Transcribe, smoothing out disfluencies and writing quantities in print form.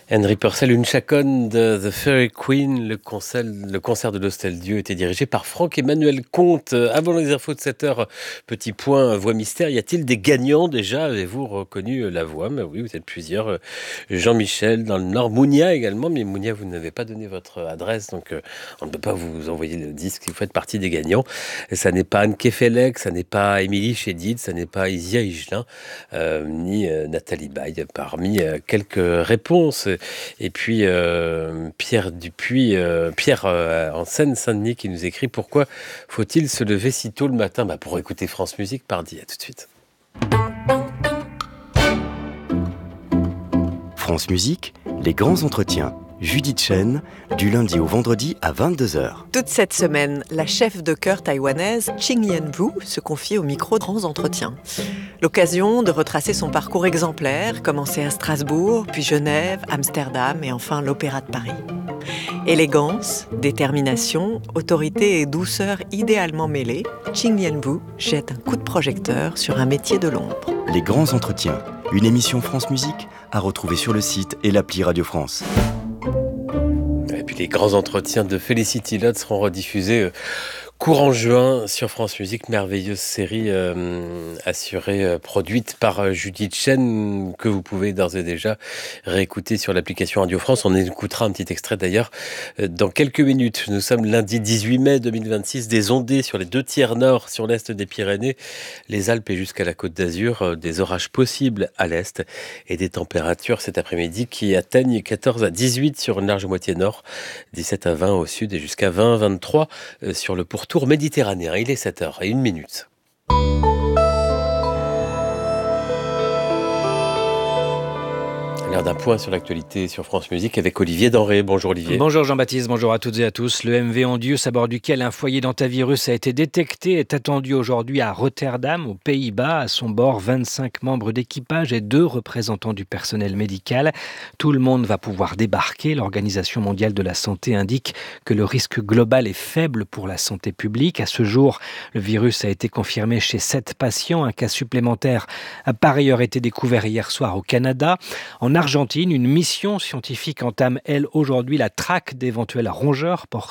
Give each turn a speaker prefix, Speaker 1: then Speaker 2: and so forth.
Speaker 1: Henry Purcell, une chaconne de The Fairy Queen. Le concert de l'Hostel Dieu était dirigé par Franck-Emmanuel Comte. Avant les infos de 7 heures, petit point voix mystère. Y a-t-il des gagnants déjà? Avez-vous reconnu la voix? Mais oui, vous êtes plusieurs. Jean-Michel dans le Nord, Mounia également. Mais Mounia, vous n'avez pas donné votre adresse, donc on ne peut pas vous envoyer le disque. Vous faites partie des gagnants. Et ça n'est pas Anne Kefelec, ça n'est pas Émilie Chédid, ça n'est pas Isia Higelin, ni Nathalie Baye, parmi quelques réponses. Et puis Pierre Dupuis, Pierre en Seine-Saint-Denis qui nous écrit: pourquoi faut-il se lever si tôt le matin? Pour écouter France Musique, pardi. À tout de suite.
Speaker 2: France Musique, les grands entretiens. Judith Chen, du lundi au vendredi à 22h.
Speaker 3: Toute cette semaine, la chef de chœur taïwanaise Ching Yen-Wu se confie au micro de grands entretiens. L'occasion de retracer son parcours exemplaire, commencé à Strasbourg, puis Genève, Amsterdam et enfin l'Opéra de Paris. Élégance, détermination, autorité et douceur idéalement mêlées, Ching Yen-Wu jette un coup de projecteur sur un métier de l'ombre.
Speaker 2: Les grands entretiens, une émission France Musique à retrouver sur le site et l'appli Radio France.
Speaker 1: Et puis les grands entretiens de Felicity Lott seront rediffusés courant juin sur France Musique. Merveilleuse série produite par Judith Chen, que vous pouvez d'ores et déjà réécouter sur l'application Radio France. On écoutera un petit extrait d'ailleurs dans quelques minutes. Nous sommes lundi 18 mai 2026, des ondées sur les 2 tiers nord, sur l'est des Pyrénées, les Alpes et jusqu'à la Côte d'Azur, des orages possibles à l'est et des températures cet après-midi qui atteignent 14 à 18 sur une large moitié nord, 17 à 20 au sud et jusqu'à 20-23 sur le pourtour méditerranéen. Il est 7h01. L'heure d'un point sur l'actualité sur France Musique avec Olivier Denré. Bonjour Olivier.
Speaker 4: Bonjour Jean-Baptiste, bonjour à toutes et à tous. Le MV Andius, à bord duquel un foyer d'hantavirus a été détecté, est attendu aujourd'hui à Rotterdam, aux Pays-Bas. À son bord, 25 membres d'équipage et 2 représentants du personnel médical. Tout le monde va pouvoir débarquer. L'Organisation mondiale de la santé indique que le risque global est faible pour la santé publique. À ce jour, le virus a été confirmé chez 7 patients. Un cas supplémentaire a par ailleurs été découvert hier soir au Canada. En Argentine, une mission scientifique entame, elle, aujourd'hui, la traque d'éventuels rongeurs porteurs